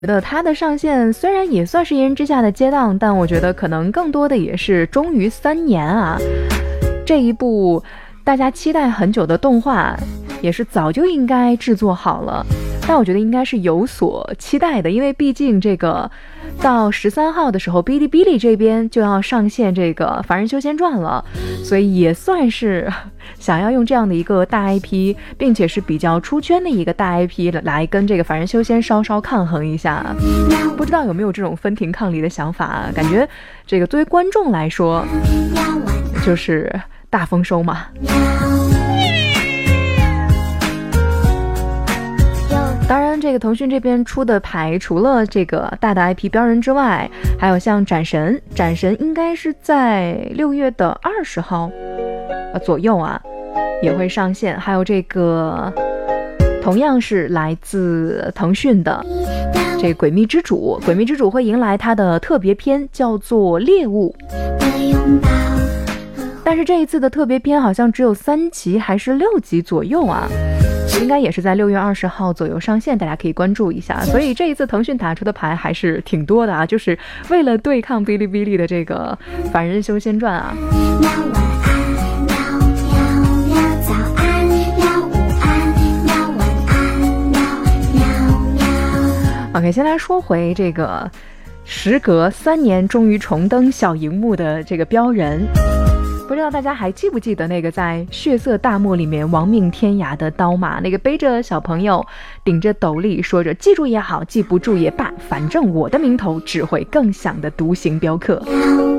觉得它的上线虽然也算是一人之下的接档，但我觉得可能更多的也是忠于3年啊。这一部大家期待很久的动画，也是早就应该制作好了，但我觉得应该是有所期待的，因为毕竟这个到13号的时候，哔哩哔哩这边就要上线这个《凡人修仙传》了，所以也算是想要用这样的一个大 IP， 并且是比较出圈的一个大 IP 来跟这个《凡人修仙》稍稍抗衡一下。不知道有没有这种分庭抗礼的想法？感觉这个作为观众来说，就是大丰收嘛。当然这个腾讯这边出的牌除了这个大的 IP 标人之外，还有像斩神应该是在6月20号左右啊也会上线，还有这个同样是来自腾讯的这个鬼灭之主会迎来它的特别篇，叫做猎物，但是这一次的特别篇好像只有3集还是6集左右啊，应该也是在6月20号左右上线，大家可以关注一下。所以这一次腾讯打出的牌还是挺多的啊，就是为了对抗哔哩哔哩的这个《凡人修仙传》啊。OK， 先来说回这个时隔3年终于重登小荧幕的这个标人。不知道大家还记不记得那个在血色大漠里面亡命天涯的刀马，那个背着小朋友顶着斗笠说着记住也好记不住也罢，反正我的名头只会更响的独行镖客。